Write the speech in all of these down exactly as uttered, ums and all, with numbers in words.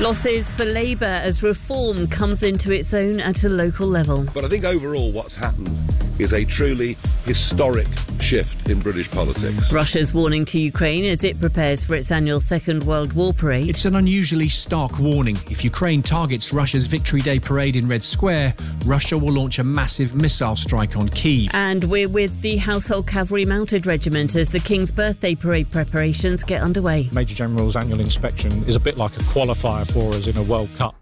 Losses for Labour as reform comes into its own at a local level. But I think overall what's happened is a truly historic shift in British politics. Russia's warning to Ukraine as it prepares for its annual Second World War parade. It's an unusually stark warning. If Ukraine targets Russia's Victory Day parade in Red Square, Russia will launch a massive missile strike on Kyiv. And we're with the Household Cavalry Mounted Regiment as the King's Birthday parade preparations get underway. Major General's annual inspection is a bit like a qualifier for us in a World Cup.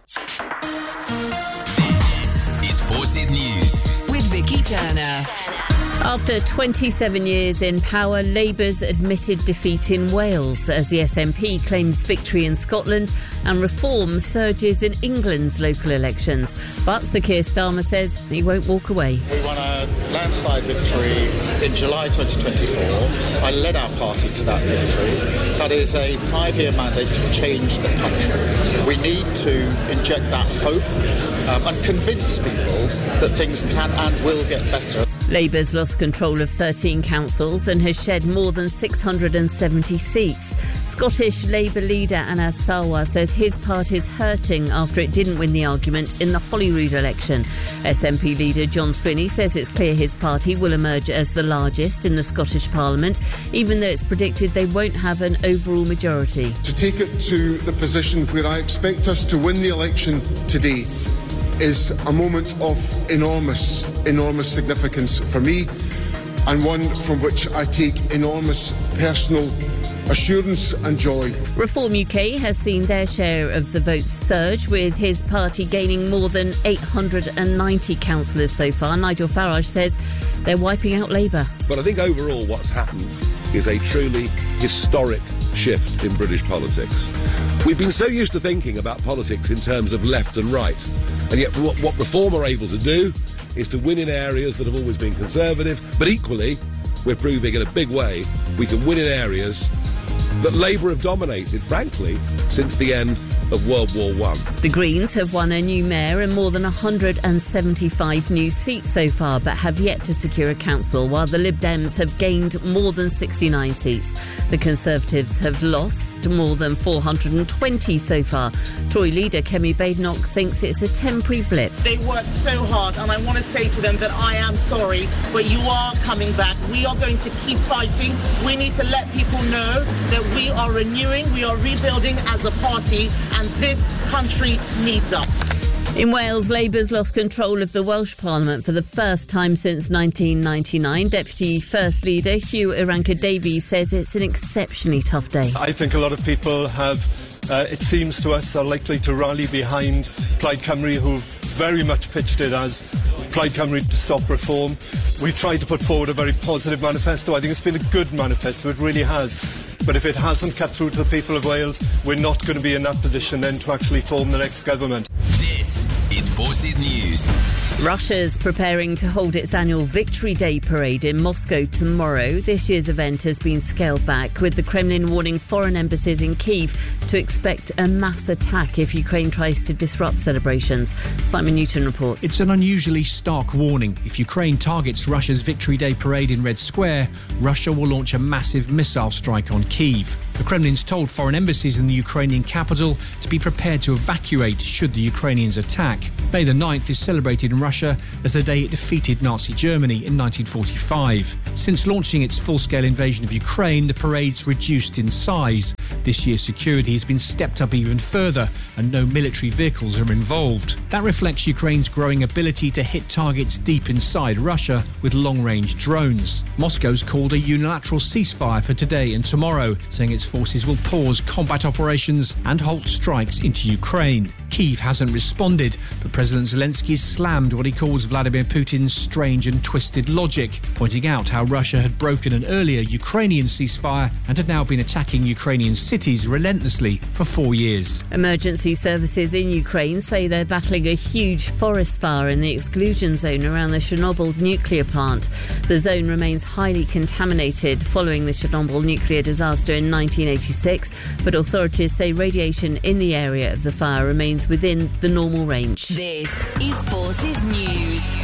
This is Forces News with Vicky Turner. After twenty-seven years in power, Labour's admitted defeat in Wales as the S N P claims victory in Scotland and reform surges in England's local elections. But Sir Keir Starmer says he won't walk away. We won a landslide victory in July twenty twenty-four. I led our party to that victory. That is a five-year mandate to change the country. We need to inject that hope um, and convince people that things can and will get better. Labour's lost control of thirteen councils and has shed more than six hundred seventy seats. Scottish Labour leader Anas Sarwar says his party's hurting after it didn't win the argument in the Holyrood election. S N P leader John Swinney says it's clear his party will emerge as the largest in the Scottish Parliament, even though it's predicted they won't have an overall majority. To take it to the position where I expect us to win the election today is a moment of enormous, enormous significance for me, and one from which I take enormous personal assurance and joy. Reform U K has seen their share of the votes surge, with his party gaining more than eight hundred ninety councillors so far. Nigel Farage says they're wiping out Labour. But I think overall what's happened is a truly historic shift in British politics. We've been so used to thinking about politics in terms of left and right, and yet what, what Reform are able to do is to win in areas that have always been conservative, but equally we're proving in a big way we can win in areas that Labour have dominated, frankly, since the end of World War One. The Greens have won a new mayor and more than one hundred seventy-five new seats so far, but have yet to secure a council, while the Lib Dems have gained more than sixty-nine seats. The Conservatives have lost more than four hundred twenty so far. Tory leader Kemi Badenoch thinks it's a temporary blip. They worked so hard, and I want to say to them that I am sorry, but you are coming back. We are going to keep fighting. We need to let people know that we are renewing, we are rebuilding as a party, and this country needs us. In Wales, Labour's lost control of the Welsh Parliament for the first time since nineteen ninety-nine. Deputy First Leader Hugh Iranca-Davies says it's an exceptionally tough day. I think a lot of people have, uh, it seems to us, are likely to rally behind Plaid Cymru, who've very much pitched it as Plaid Cymru to stop reform. We've tried to put forward a very positive manifesto. I think it's been a good manifesto, it really has. But if it hasn't cut through to the people of Wales, we're not going to be in that position then to actually form the next government. This is Forces News. Russia's preparing to hold its annual Victory Day parade in Moscow tomorrow. This year's event has been scaled back, with the Kremlin warning foreign embassies in Kyiv to expect a mass attack if Ukraine tries to disrupt celebrations. Simon Newton reports. It's an unusually stark warning. If Ukraine targets Russia's Victory Day parade in Red Square, Russia will launch a massive missile strike on Kyiv. The Kremlin's told foreign embassies in the Ukrainian capital to be prepared to evacuate should the Ukrainians attack. May the ninth is celebrated in Russia as the day it defeated Nazi Germany in nineteen forty-five. Since launching its full-scale invasion of Ukraine, the parade's reduced in size. This year's security has been stepped up even further, and no military vehicles are involved. That reflects Ukraine's growing ability to hit targets deep inside Russia with long-range drones. Moscow's called a unilateral ceasefire for today and tomorrow, saying its forces will pause combat operations and halt strikes into Ukraine. Kyiv hasn't responded, but President Zelensky slammed what he calls Vladimir Putin's strange and twisted logic, pointing out how Russia had broken an earlier Ukrainian ceasefire and had now been attacking Ukrainian cities relentlessly for four years. Emergency services in Ukraine say they're battling a huge forest fire in the exclusion zone around the Chernobyl nuclear plant. The zone remains highly contaminated following the Chernobyl nuclear disaster in nineteen eighty-six, but authorities say radiation in the area of the fire remains within the normal range. This is Forces News.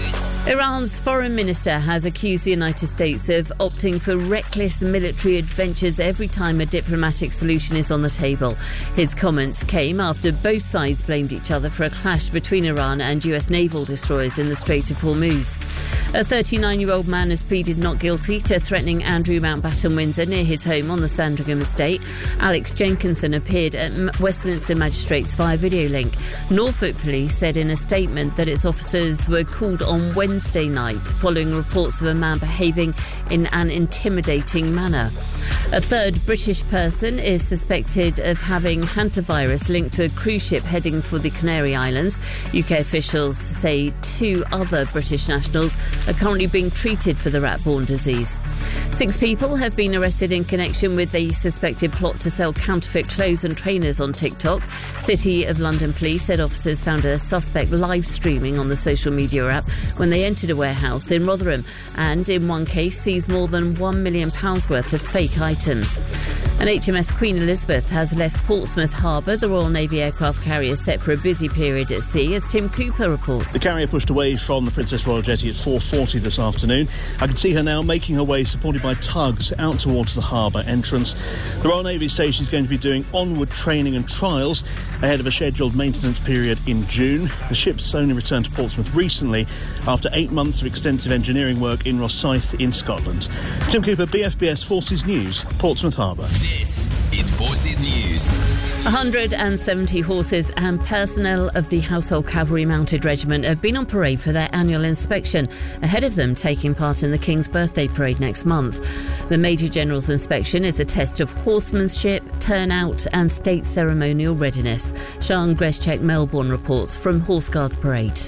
Iran's foreign minister has accused the United States of opting for reckless military adventures every time a diplomatic solution is on the table. His comments came after both sides blamed each other for a clash between Iran and U S naval destroyers in the Strait of Hormuz. A thirty-nine-year-old man has pleaded not guilty to threatening Andrew Mountbatten Windsor near his home on the Sandringham estate. Alex Jenkinson appeared at Westminster Magistrates via video link. Norfolk Police said in a statement that its officers were called on Wednesday Wednesday night following reports of a man behaving in an intimidating manner. A third British person is suspected of having hantavirus linked to a cruise ship heading for the Canary Islands. U K officials say two other British nationals are currently being treated for the rat-borne disease. Six people have been arrested in connection with a suspected plot to sell counterfeit clothes and trainers on TikTok. City of London Police said officers found a suspect live streaming on the social media app when they entered a warehouse in Rotherham and, in one case, seized more than one million pounds worth of fake items. And H M S Queen Elizabeth has left Portsmouth Harbour. The Royal Navy aircraft carrier is set for a busy period at sea, as Tim Cooper reports. The carrier pushed away from the Princess Royal Jetty at four forty this afternoon. I can see her now making her way, supported by tugs, out towards the harbour entrance. The Royal Navy says she's going to be doing onward training and trials ahead of a scheduled maintenance period in June. The ship's only returned to Portsmouth recently after eight months of extensive engineering work in Rosyth in Scotland. Tim Cooper, B F B S Forces News, Portsmouth Harbour. This is Forces News. one hundred seventy horses and personnel of the Household Cavalry Mounted Regiment have been on parade for their annual inspection, ahead of them taking part in the King's Birthday Parade next month. The Major General's inspection is a test of horsemanship, turnout and state ceremonial readiness. Sian Greschek Melbourne reports from Horse Guards Parade.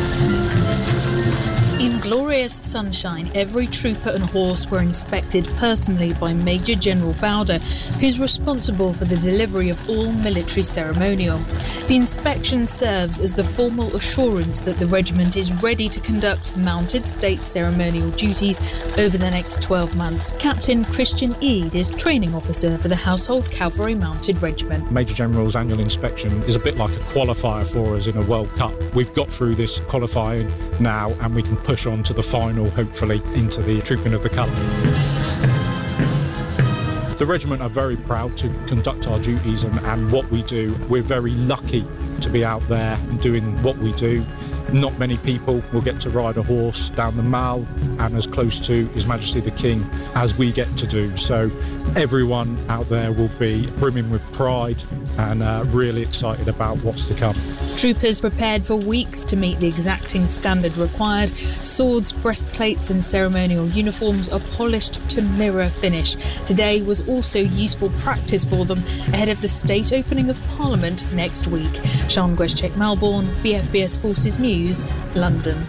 In glorious sunshine, every trooper and horse were inspected personally by Major General Bowder, who's responsible for the delivery of all military ceremonial. The inspection serves as the formal assurance that the regiment is ready to conduct mounted state ceremonial duties over the next twelve months. Captain Christian Eade is training officer for the Household Cavalry Mounted Regiment. Major General's annual inspection is a bit like a qualifier for us in a World Cup. We've got through this qualifying now and we can push on to the final, hopefully, into the Trooping of the Colour. The regiment are very proud to conduct our duties and, and what we do. We're very lucky to be out there and doing what we do. Not many people will get to ride a horse down the Mall and as close to His Majesty the King as we get to do. So everyone out there will be brimming with pride and uh, really excited about what's to come. Troopers prepared for weeks to meet the exacting standard required. Swords, breastplates and ceremonial uniforms are polished to mirror finish. Today was also useful practice for them ahead of the state opening of Parliament next week. Sian Greschek Melbourne, B F B S Forces News, London.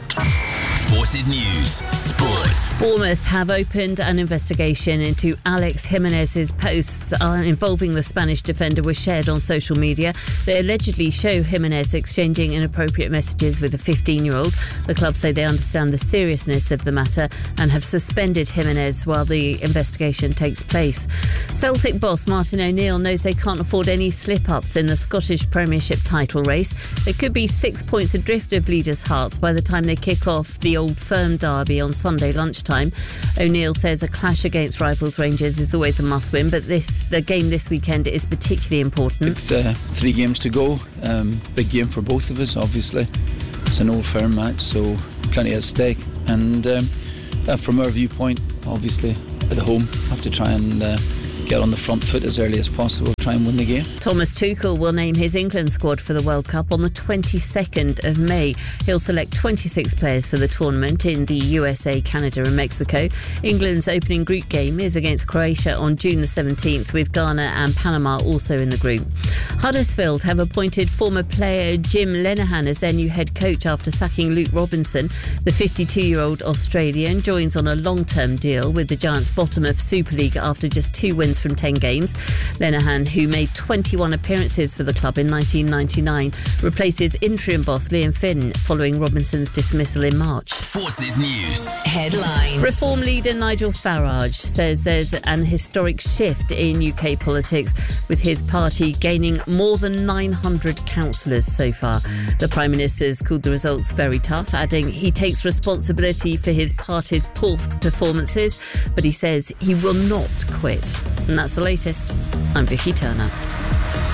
Forces News, Sports. Bournemouth have opened an investigation into Alex Jimenez's posts uh, involving the Spanish defender were shared on social media. They allegedly show Jimenez exchanging inappropriate messages with a fifteen-year-old. The club say they understand the seriousness of the matter and have suspended Jimenez while the investigation takes place. Celtic boss Martin O'Neill knows they can't afford any slip-ups in the Scottish Premiership title race. They could be six points adrift of leaders' Hearts by the time they kick off the Old Firm derby on Sunday lunchtime. O'Neill says a clash against rivals Rangers is always a must-win, but this the game this weekend is particularly important. With uh, three games to go, um, big game for both of us, obviously. It's an Old Firm match, so plenty at stake. And um, uh, from our viewpoint, obviously, at home, have to try and uh, get on the front foot as early as possible, try and win the game. Thomas Tuchel will name his England squad for the World Cup on the twenty-second of May. He'll select twenty-six players for the tournament in the U S A, Canada and Mexico. England's opening group game is against Croatia on June the seventeenth, with Ghana and Panama also in the group. Huddersfield have appointed former player Jim Lenihan as their new head coach after sacking Luke Robinson. The fifty-two-year-old Australian joins on a long-term deal with the Giants' bottom of Super League after just two wins from ten games. Lenihan, who made twenty-one appearances for the club in nineteen ninety-nine, replaces interim boss Liam Finn following Robinson's dismissal in March. Forces News headlines. Reform leader Nigel Farage says there's an historic shift in U K politics, with his party gaining more than nine hundred councillors so far. The Prime Minister's called the results very tough, adding he takes responsibility for his party's poor performances, but he says he will not quit. And that's the latest. I'm Vicky Turner.